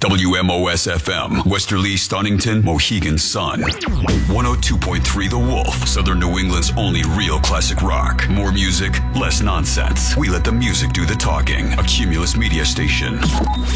WMOS FM, Westerly, Stonington, Mohegan Sun. 102.3 The Wolf, Southern New England's only real classic rock. More music, less nonsense. We let the music do the talking. A Cumulus media station.